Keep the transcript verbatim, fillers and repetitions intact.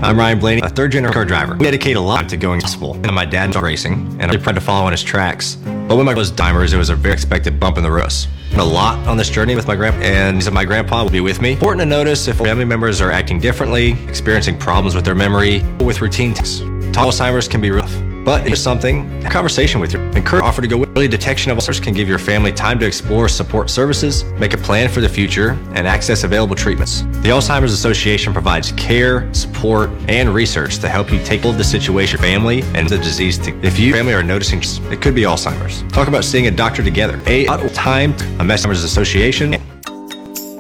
I'm Ryan Blaney, a third-generation car driver. We dedicate a lot to going gospel, and my dad was racing, and I'm really proud to follow in his tracks. But when my was Dimers, it was a very expected bump in the road. A lot on this journey with my grandpa, and he said my grandpa will be with me. Important to notice if family members are acting differently, experiencing problems with their memory, or with routine tasks. Alzheimer's can be rough, but it's something, a conversation with you. Encourage offer to go with early detection of Alzheimer's can give your family time to explore support services, make a plan for the future, and access available treatments. The Alzheimer's Association provides care, support, and research to help you take hold of the situation, family, and the disease. If you family are noticing, it could be Alzheimer's. Talk about seeing a doctor together. A time, a Alzheimer's Association.